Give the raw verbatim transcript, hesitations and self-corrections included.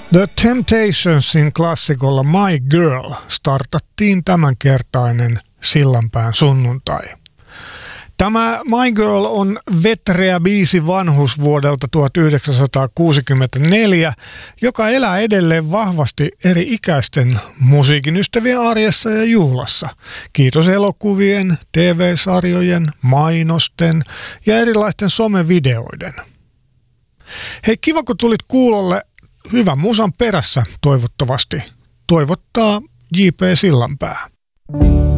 The Temptationsin klassikolla My Girl startattiin tämänkertainen Sillanpään sunnuntai. Tämä My Girl on vetreä biisi vanhus vuodelta tuhatyhdeksänsataakuusikymmentäneljä, joka elää edelleen vahvasti eri ikäisten musiikin ystävien arjessa ja juhlassa. Kiitos elokuvien, T V-sarjojen, mainosten ja erilaisten somevideoiden. Hei, kiva kun tulit kuulolle. Hyvän musan perässä toivottavasti. Toivottaa J P Sillanpää.